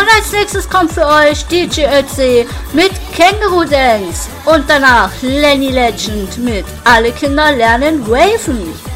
Und als nächstes kommt für euch DJ Ötzi mit Känguru Dance. Und danach Lenny Legend mit Alle Kinder lernen Waven.